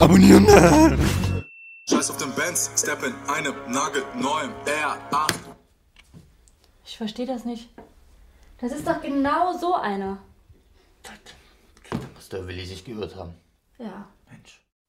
abonnieren. Scheiß auf den Benz, step in einem nagelneuen R8. Ich verstehe das nicht. Das ist doch genau so einer. Da muss der Willi sich geirrt haben. Ja. Mensch.